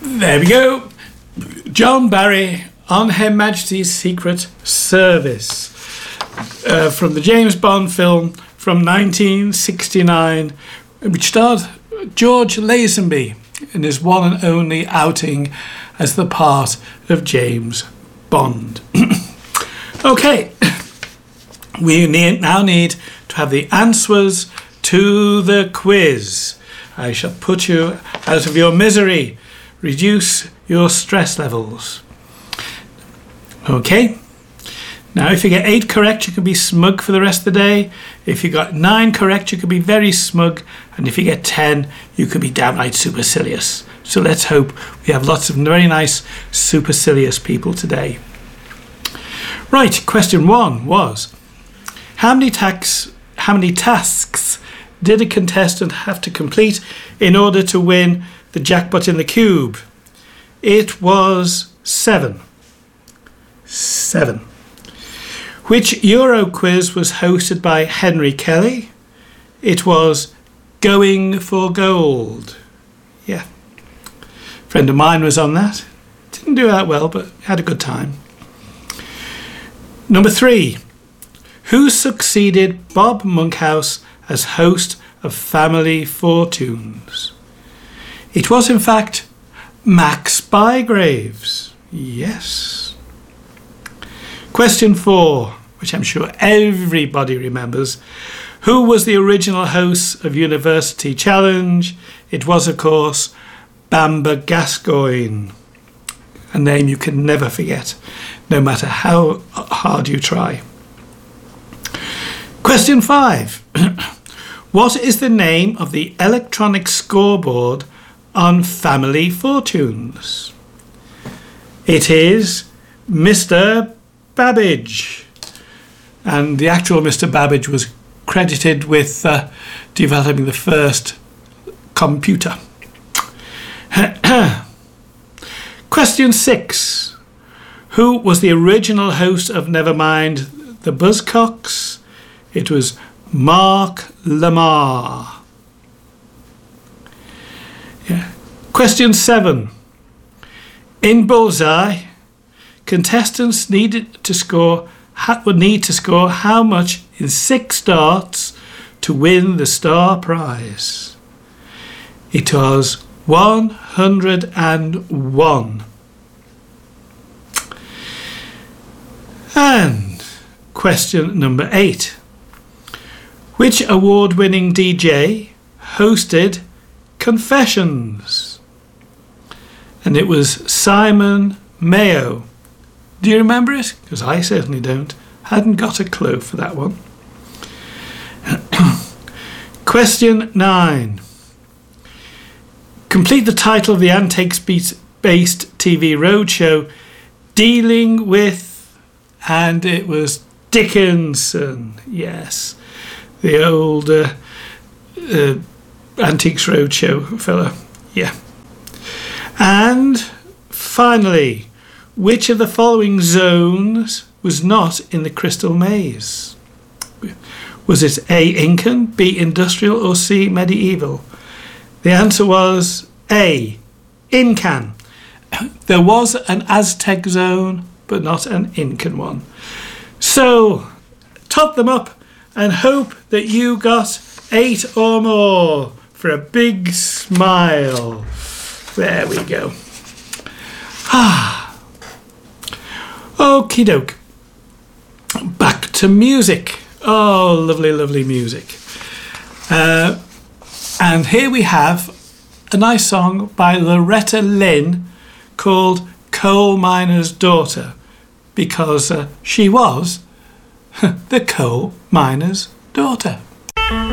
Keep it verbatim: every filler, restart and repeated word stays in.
There we go. John Barry on Her Majesty's Secret Service uh, from the James Bond film from nineteen sixty-nine, which starred George Lazenby in his one and only outing as the part of James Bond. Okay, we need, now need to have the answers to the quiz. I shall put you out of your misery, reduce your stress levels. Okay, now if you get eight correct, you can be smug for the rest of the day. If you got nine correct, you can be very smug. And if you get ten, you can be downright supercilious. So let's hope we have lots of very nice supercilious people today. Right, question one was, how many tax, how many tasks did a contestant have to complete in order to win the jackpot in the cube? It was seven. Seven. Which Euro quiz was hosted by Henry Kelly? It was Going for Gold. Yeah. A friend of mine was on that. Didn't do that well, but had a good time. Number three. Who succeeded Bob Monkhouse as host of Family Fortunes? It was, in fact, Max Bygraves. Yes. Question four, which I'm sure everybody remembers. Who was the original host of University Challenge? It was, of course, Bamber Gascoigne. A name you can never forget, no matter how hard you try. Question five. What is the name of the electronic scoreboard on Family Fortunes? It is Mister Babbage. And the actual Mister Babbage was credited with uh, developing the first computer. Question six. Who was the original host of Nevermind the Buzzcocks? It was Mark Lamar. Yeah. Question seven. In Bullseye, contestants needed to score would need to score how much in six starts to win the star prize? It was one hundred and one. And question number eight. Which award-winning D J hosted Confessions? And it was Simon Mayo. Do you remember it? Because I certainly don't. Hadn't got a clue for that one. Question nine. Complete the title of the antiques-based T V roadshow dealing with, and it was Dickinson. Yes, the old uh, uh, Antiques Roadshow fella. Yeah. And finally, which of the following zones was not in the Crystal Maze? Was it A, Incan, B, Industrial, or C, Medieval? The answer was A, Incan. There was an Aztec zone, but not an Incan one. So, top them up and hope that you got eight or more for a big smile. There we go. Ah. Okie doke. Back to music. Oh, lovely, lovely music. Uh, and here we have a nice song by Loretta Lynn called Coal Miner's Daughter, because uh, she was the coal miner's daughter.